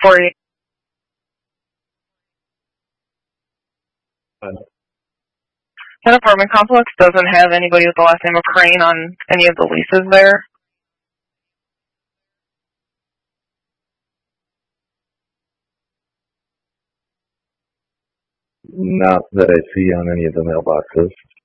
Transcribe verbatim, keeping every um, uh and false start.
forty. That apartment complex doesn't have anybody with the last name of Crane on any of the leases there. Not that I see on any of the mailboxes.